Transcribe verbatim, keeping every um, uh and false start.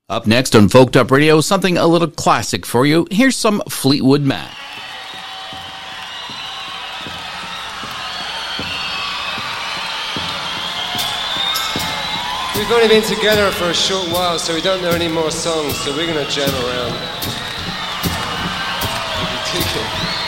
Up next on Folked Up Radio, something a little classic for you. Here's some Fleetwood Mac. We've only been together for a short while, so we don't know any more songs, so we're going to jam around.